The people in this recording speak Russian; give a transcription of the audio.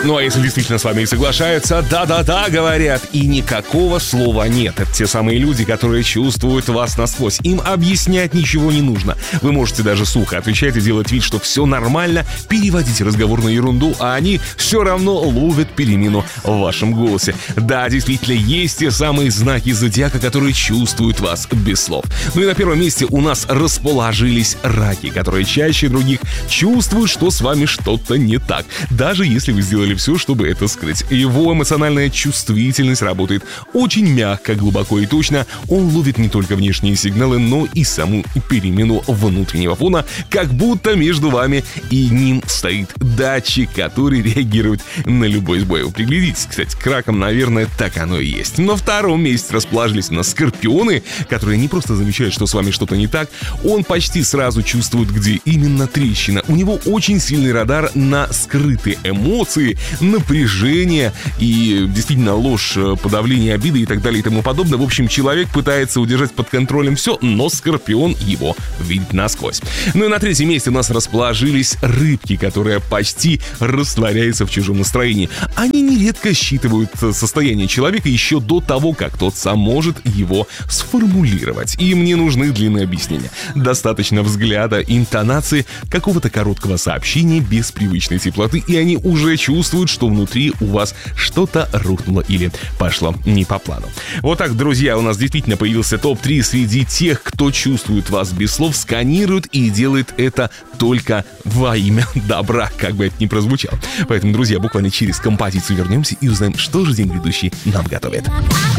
Ну а если действительно с вами и соглашаются, да-да-да, говорят, и никакого слова нет. Это те самые люди, которые чувствуют вас насквозь. Им объяснять ничего не нужно. Вы можете даже сухо отвечать и делать вид, что все нормально, переводить разговор на ерунду, а они все равно ловят перемену в вашем голосе. Да, действительно, есть те самые знаки зодиака, которые чувствуют вас без слов. Ну и на первом месте у нас расположились раки, которые чаще других чувствуют, что с вами что-то не так, даже если вы сделали все, чтобы это скрыть. Его эмоциональная чувствительность работает очень мягко, глубоко и точно. Он ловит не только внешние сигналы, но и саму перемену внутреннего фона, как будто между вами и ним стоит датчик, который реагирует на любой сбой. Вы приглядитесь, кстати, к ракам, наверное, так оно и есть. На втором месте расположились у нас скорпионы, которые не просто замечают, что с вами что-то не так, он почти сразу чувствует, где именно трещина. У него очень сильный радар на скрытые эмоции, напряжение и действительно ложь, подавление обиды и так далее и тому подобное. В общем, человек пытается удержать под контролем все, но скорпион его видит насквозь. Ну и на третьем месте у нас расположились рыбки, которые почти растворяются в чужом настроении. Они нередко считывают состояние человека еще до того, как тот сам может его сформулировать. Им не нужны длинные объяснения. Достаточно взгляда, интонации, какого-то короткого сообщения без привычной теплоты, и они уже чувствуют, что внутри у вас что-то рухнуло или пошло не по плану. Вот так, друзья, у нас действительно появился топ-3 среди тех, кто чувствует вас без слов, сканирует и делает это только во имя добра, как бы это ни прозвучало. Поэтому, друзья, буквально через композицию вернемся и узнаем, что же день грядущий нам готовит.